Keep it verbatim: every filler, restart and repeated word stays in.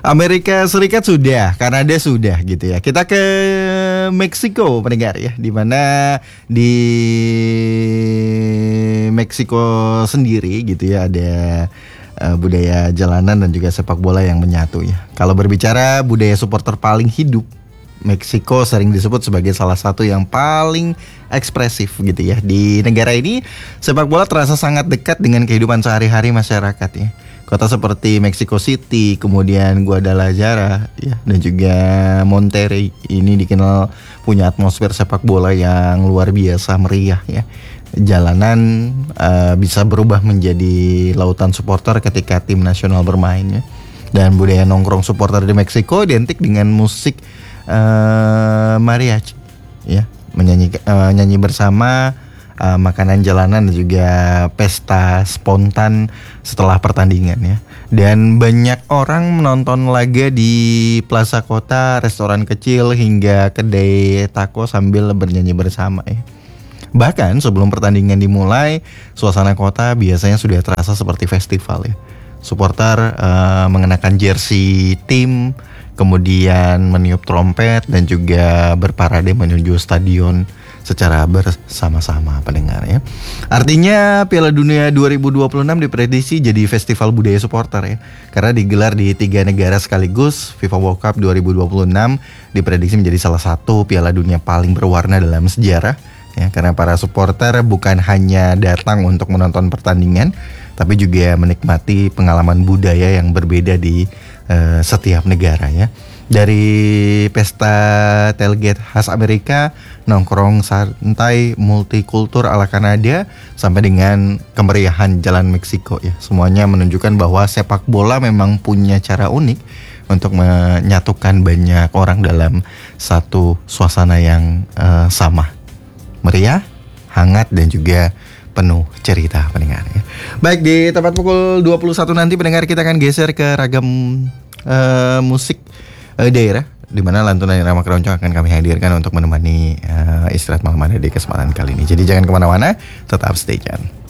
Amerika Serikat sudah, Kanada sudah gitu ya. Kita ke Meksiko pendengar ya, di mana di Meksiko sendiri gitu ya ada uh, budaya jalanan dan juga sepak bola yang menyatu ya. Kalau berbicara budaya supporter paling hidup, Meksiko sering disebut sebagai salah satu yang paling ekspresif gitu ya. Di negara ini sepak bola terasa sangat dekat dengan kehidupan sehari-hari masyarakat ya. Kota seperti Mexico City, kemudian Guadalajara ya, dan juga Monterrey ini dikenal punya atmosfer sepak bola yang luar biasa meriah ya. Jalanan uh, bisa berubah menjadi lautan supporter ketika tim nasional bermain ya. Dan budaya nongkrong supporter di Meksiko identik dengan musik uh, mariachi ya, menyanyi uh, nyanyi bersama, uh, makanan jalanan dan juga pesta spontan setelah pertandingan ya. Dan banyak orang menonton laga di plaza kota, restoran kecil hingga kedai taco sambil bernyanyi bersama ya. Bahkan sebelum pertandingan dimulai, suasana kota biasanya sudah terasa seperti festival ya. Supporter uh, mengenakan jersey tim, kemudian meniup trompet dan juga berparade menuju stadion secara bersama-sama pendengar ya. Artinya Piala Dunia dua ribu dua puluh enam diprediksi jadi festival budaya supporter ya. Karena digelar di tiga negara sekaligus, FIFA World Cup dua ribu dua puluh enam diprediksi menjadi salah satu Piala Dunia paling berwarna dalam sejarah ya. Karena para supporter bukan hanya datang untuk menonton pertandingan, tapi juga menikmati pengalaman budaya yang berbeda di uh, setiap negara ya. Dari pesta tailgate khas Amerika, nongkrong santai multikultur ala Kanada, sampai dengan kemeriahan jalan Meksiko ya. Semuanya menunjukkan bahwa sepak bola memang punya cara unik untuk menyatukan banyak orang dalam satu suasana yang uh, sama. Meriah, hangat dan juga penuh cerita pendengar ya. Baik, di tepat pukul dua puluh satu nanti pendengar kita akan geser ke ragam uh, musik uh, daerah, di mana lantunan irama keroncong akan kami hadirkan untuk menemani uh, istirahat malam Anda di kesempatan kali ini. Jadi jangan kemana-mana, tetap stay tune.